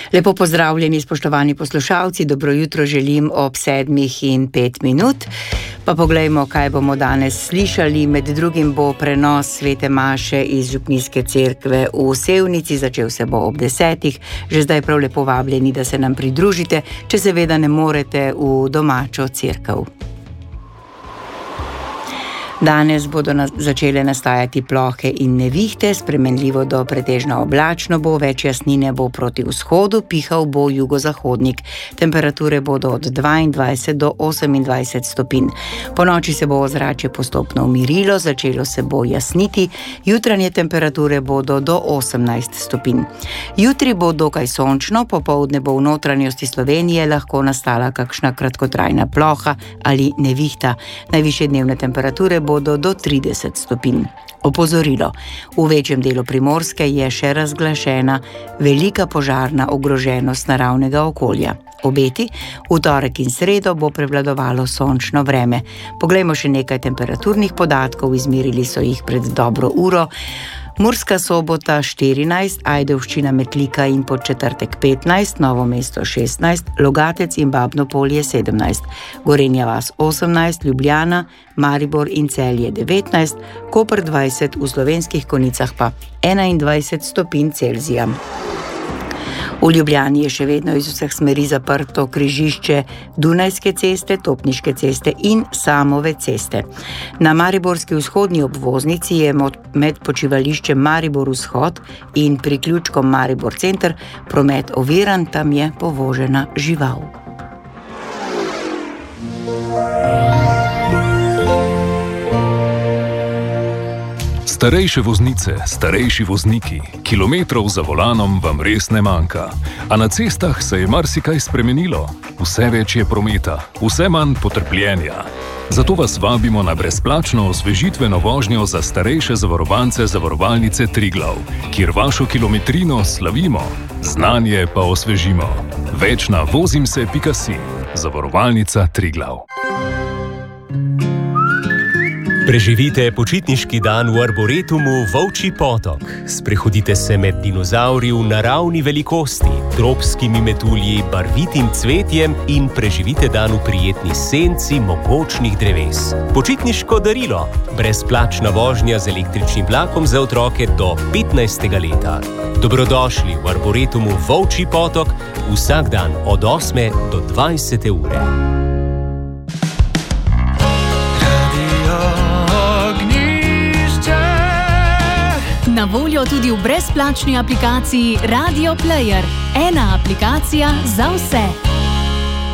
Lepo pozdravljeni, spoštovani poslušalci, dobro jutro želim ob 7:05. Pa poglejmo, kaj bomo danes slišali. Med drugim bo prenos svete maše iz Župnijske cerkve v Sevnici, začel se bo ob 10:00. Že zdaj prav lepo vabljeni, da se nam pridružite, če seveda ne morete v domačo cerkev. Danes bodo začele nastajati plohe in nevihte, spremenljivo do pretežno oblačno bo, več jasnine bo proti vzhodu, pihal bo jugozahodnik. Temperature bodo od 22 do 28 stopinj. Po noči se bo ozračje postopno umirilo, začelo se bo jasniti, jutranje temperature bodo do 18 stopinj. Jutri bo dokaj sončno, popoldne bo v notranjosti Slovenije lahko nastala kakšna kratkotrajna ploha ali nevihta. Najvišje dnevne temperature bodo do 30 stopinj. Opozorilo. V večjem delu Primorske je še razglašena velika požarna ogroženost naravnega okolja. Obeti, v torek in sredo bo prevladovalo sončno vreme. Poglejmo še nekaj temperaturnih podatkov, izmerili so jih pred dobro uro. Murska Sobota 14, Ajdovščina, Metlika in Podčetrtek 15, Novo mesto 16, Logatec in Babno Polje 17, Gorenja vas 18, Ljubljana, Maribor in Celje 19, Koper 20, v Slovenskih Konjicah pa 21 stopinj Celzija. V Ljubljani je še vedno iz vseh smeri zaprto križišče Dunajske ceste, Topniške ceste in Samove ceste. Na mariborski vzhodni obvoznici je med počivališčem Maribor vzhod in priključkom Maribor center promet oviran, tam je povožena žival. Starejše voznice, starejši vozniki, kilometrov za volanom vam res ne manjka. A na cestah se je marsikaj spremenilo. Vse več je prometa, vse manj potrpljenja. Zato vas vabimo na brezplačno osvežitveno vožnjo za starejše zavarovance Zavarovalnice Triglav, kjer vašo kilometrino slavimo, znanje pa osvežimo. Več na vozimse.si. Zavarovalnica Triglav. Preživite počitniški dan v Arboretumu Volčji potok. Sprehodite se med dinozavri v naravni velikosti, tropskimi metulji, barvitim cvetjem in preživite dan v prijetni senci mogočnih dreves. Počitniško darilo. Brezplačna vožnja z električnim vlakom za otroke do 15. leta. Dobrodošli v Arboretumu Volčji potok vsak dan od 8. do 20. ure. Na voljo tudi v brezplačni aplikaciji Radio Player. Ena aplikacija za vse.